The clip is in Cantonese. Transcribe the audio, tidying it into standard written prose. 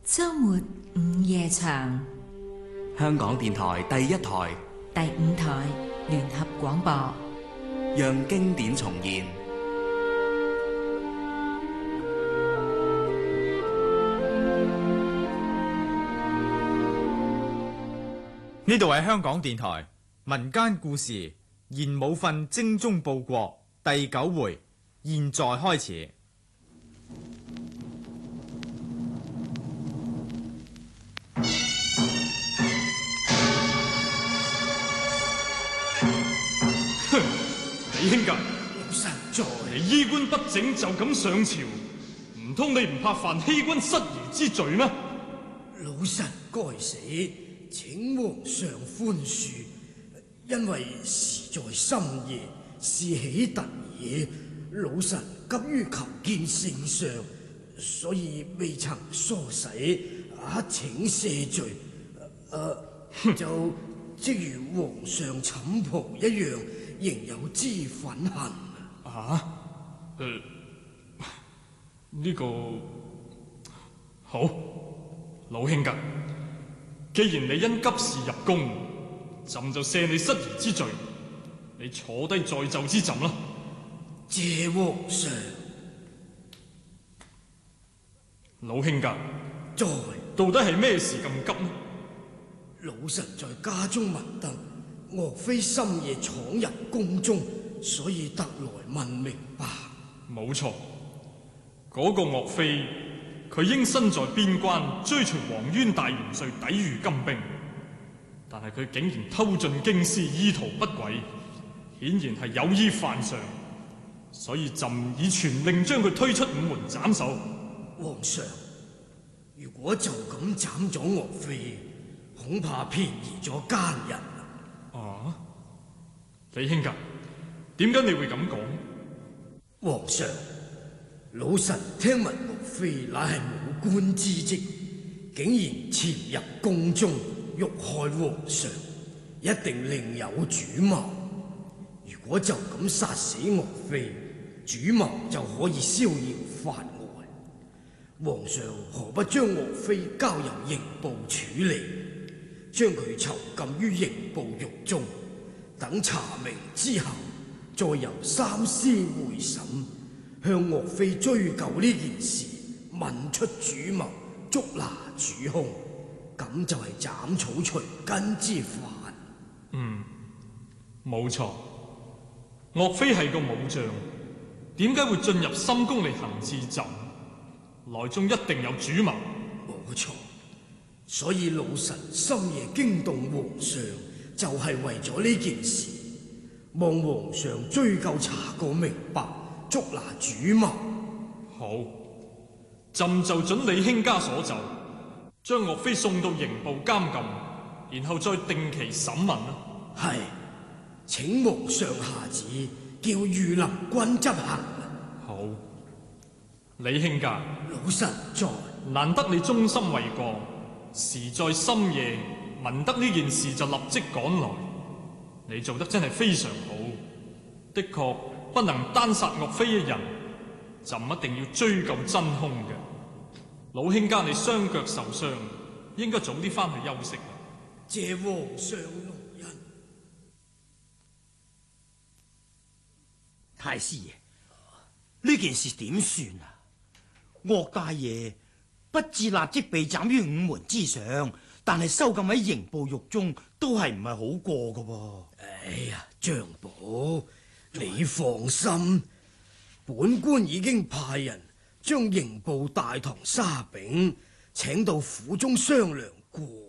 周末午夜場， 香港電台第一台、 第5台聯合廣播， 讓經典重現。 呢度係香港電台民間故事賢武訓精忠報國第9回，現在開始。 李兄噶， 老臣在。 你衣冠不整就咁上朝，唔通你唔怕犯欺君失儀之罪咩？ 老臣該死，請皇上寬恕，因為時在深夜，事起突然，老臣急於求見聖上，所以未曾梳洗，請赦罪。就即如皇上寢袍一樣，仍有脂粉痕。 呢個好，老兄噶，既然你因急事入宮，朕就赦你失儀之罪，你坐低再奏之朕啦。 謝皇上。 老兄噶， 在。 到底係咩事咁急呢？ 老臣在家中聞得岳飛深夜闖入宮中，所以特來問明白。 冇錯，嗰個岳飛，佢應身在邊關追隨黃淵大元帥抵禦金兵，但係佢竟然偷進京師，意圖不軌，顯然係有意犯上，所以朕以傳令將佢推出午門斬首。 皇上，如果就咁斬咗岳飛，恐怕便宜咗奸人。 李兄噶，點解你會咁講？ 皇上，老臣聽聞岳飛乃係武官之職，竟然潛入宮中欲害皇上，一定另有主謀。如果就咁殺死岳飛，主謀就可以逍遙法外。皇上何不將岳飛交由刑部處理，將佢囚禁於刑部獄中，等查明之後，再由三司會審，向岳飛追究呢件事，問出主謀，捉拿主兇，咁就係斬草除根之法。 冇錯，岳飛係個武將，點解會進入深宮嚟行刺朕？內中一定有主謀。 冇錯，所以老臣深夜驚動皇上，就係為咗呢件事，望皇上追究查個明白，捉拿主謀。 好，朕就准李卿家所奏，將岳飛送到刑部監禁，然後再定期審問啦。 係，請皇上下旨，叫御林軍執行。 好，李卿家， 老臣在。 難得你忠心為國，時在深夜聞得呢件事就立即趕來，你做得真係非常好。的確不能單殺岳飛一人，朕一定要追究真兇嘅。老卿家你雙腳受傷，應該早啲翻去休息。 謝皇上容忍。 太師爺，呢件事點算啊？岳大爺不至立即被斬於午門之上，但係收禁喺刑部獄中，都係唔係好過噶噃。 哎呀，張寶，你放心，本官已經派人將刑部大堂沙炳請到府中商量過。